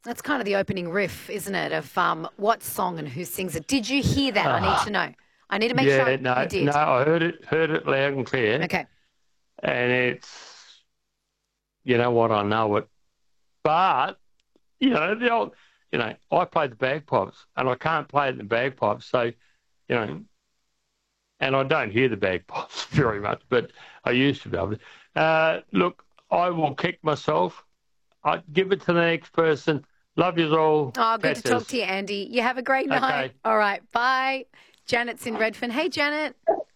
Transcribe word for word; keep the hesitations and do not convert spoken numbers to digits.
That's kind of the opening riff, isn't it, of um, what song and who sings it. Did you hear that? I need to know. I need to make yeah, sure no, you did. no, I heard it, heard it loud and clear. Okay. And it's, you know what, I know it. But, you know, the old, you know, I play the bagpipes and I can't play it in the bagpipes. So, you know, and I don't hear the bagpipes very much, but I used to be able to. Uh, look, I will kick myself. I give it to the next person. Love you all. Oh, good to talk Catches. to you, Andy. You have a great night. Okay. All right. Bye. Janet's in Redfern. Hey, Janet.